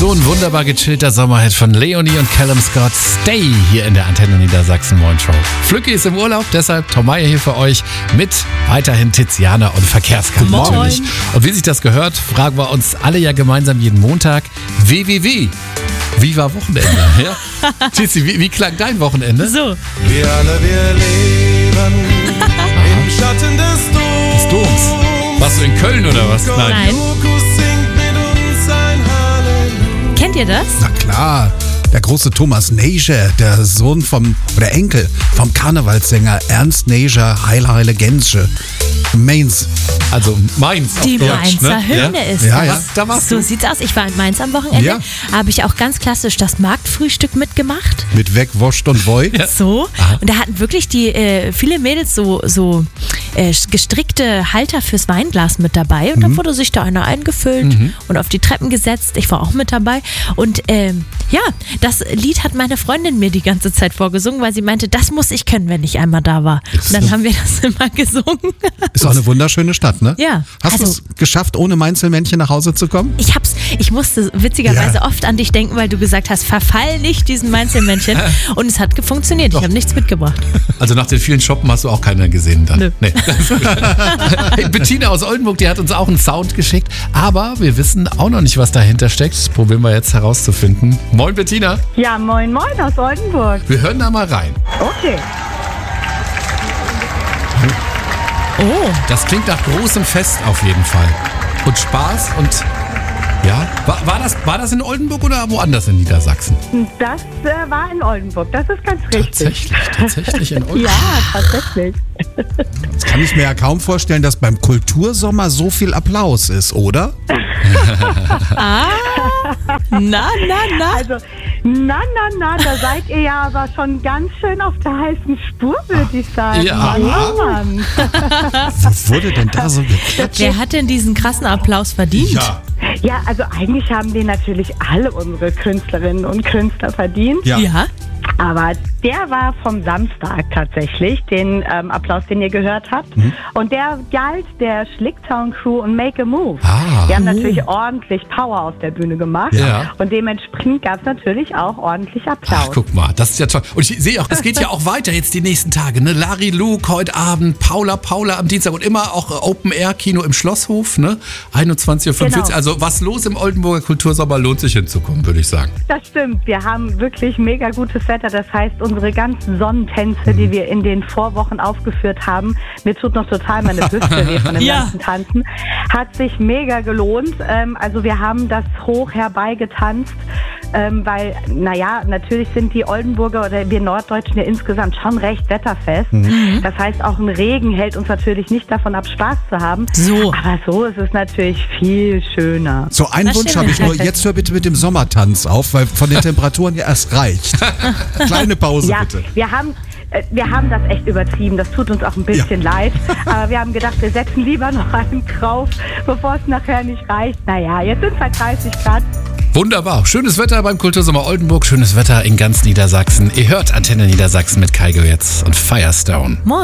So ein wunderbar gechillter Sommerhit von Leonie und Callum Scott. Stay hier in der Antenne Niedersachsen Morning Show. Flücki ist im Urlaub, deshalb Tom Meyer hier für euch mit weiterhin Tiziana und Verkehrskampf natürlich. Und wie sich das gehört, fragen wir uns alle ja gemeinsam jeden Montag, wie war Wochenende? Ja? Tizi, wie klang dein Wochenende? So. Wir leben im Schatten des Doms. Warst du in Köln oder was? Nein. singt mit uns ein Halleluja. Kennt ihr das? Na klar, der große Thomas Neger, der Sohn oder Enkel vom Karnevalssänger Ernst Neger, Heile Gänsche. Mainz. Also Mainz. Die auf Deutsch, Mainzer ne? Hymne ist Ja, das. ja. Da warst So du. sieht's aus. Ich war in Mainz am Wochenende. Ja. Habe ich auch ganz klassisch das Marktfrühstück mitgemacht. Mit Wegwoscht und Woi. Ja. So. Und da hatten wirklich viele Mädels so gestrickte Halter fürs Weinglas mit dabei. Und dann wurde sich da einer eingefüllt und auf die Treppen gesetzt. Ich war auch mit dabei. Und ja, das Lied hat meine Freundin mir die ganze Zeit vorgesungen, weil sie meinte, das muss ich können, wenn ich einmal da war. Und dann haben wir das immer gesungen. Ist auch eine wunderschöne Stadt, ne? Ja. Hast du Also- es geschafft, ohne Mainzelmännchen nach Hause zu kommen? Ich musste witzigerweise oft an dich denken, weil du gesagt hast, verfall nicht diesen Mainzelmännchen. Und es hat funktioniert. Ich habe nichts mitgebracht. Also nach den vielen Shoppen hast du auch keiner gesehen dann? Nö. Nee. Hey, Bettina aus Oldenburg, die hat uns auch einen Sound geschickt. Aber wir wissen auch noch nicht, was dahinter steckt. Das probieren wir jetzt herauszufinden. Moin Bettina. Ja, moin moin aus Oldenburg. Wir hören da mal rein. Okay. Oh, Das klingt nach großem Fest auf jeden Fall. Und Spaß und ja. War das in Oldenburg oder woanders in Niedersachsen? Das war in Oldenburg. Das ist ganz richtig. Tatsächlich in Oldenburg. Ja, tatsächlich. Das kann ich mir ja kaum vorstellen, dass beim Kultursommer so viel Applaus ist, oder? na. Also, na, da seid ihr ja aber schon ganz schön auf der heißen Spur, würde ich sagen. Ja. Mann. Was wurde denn da so geklatscht? Wer hat denn diesen krassen Applaus verdient? Ja. Ja, also eigentlich haben den natürlich alle unsere Künstlerinnen und Künstler verdient. Ja? Aber der war vom Samstag tatsächlich, den Applaus, den ihr gehört habt. Und der galt der Schlicktown Crew und Make a Move. Die haben natürlich ordentlich Power auf der Bühne gemacht. Ja. Und dementsprechend gab es natürlich auch ordentlich Applaus. Ach, guck mal, das ist ja toll. Und ich sehe auch, es geht ja auch weiter jetzt die nächsten Tage. Ne? Larry Luke heute Abend, Paula am Dienstag und immer auch Open-Air-Kino im Schlosshof, ne? 21.45 Uhr. Genau. Also was los im Oldenburger Kultursommer lohnt sich hinzukommen, würde ich sagen. Das stimmt. Wir haben wirklich mega gutes Wetter. Das heißt, unsere ganzen Sonnentänze, die wir in den Vorwochen aufgeführt haben, mir tut noch total meine Hüfte weh von dem Ja. ganzen Tanzen, hat sich mega gelohnt. Also wir haben das hoch herbeigetanzt, weil, naja, natürlich sind die Oldenburger oder wir Norddeutschen ja insgesamt schon recht wetterfest. Das heißt, auch ein Regen hält uns natürlich nicht davon ab, Spaß zu haben. So. Aber so ist es natürlich viel schöner. So, einen Das Wunsch stimmt. habe ich nur. Jetzt hör bitte mit dem Sommertanz auf, weil von den Temperaturen ja erst reicht. Kleine Pause Ja, bitte. wir haben das echt übertrieben. Das tut uns auch ein bisschen leid. Aber wir haben gedacht, wir setzen lieber noch einen drauf, bevor es nachher nicht reicht. Naja, jetzt sind es halt 30 Grad. Wunderbar. Schönes Wetter beim Kultursommer Oldenburg, schönes Wetter in ganz Niedersachsen. Ihr hört Antenne Niedersachsen mit Kaigo jetzt und Firestone. Moin.